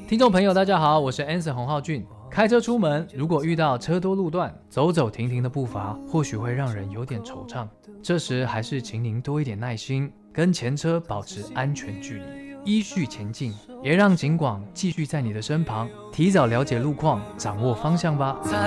听众朋友，大家好，我是 Anson 洪浩俊。开车出门，如果遇到车多路段，走走停停的步伐，或许会让人有点惆怅。这时还是请您多一点耐心，跟前车保持安全距离，依序前进，也让警广继续在你的身旁，提早了解路况，掌握方向吧。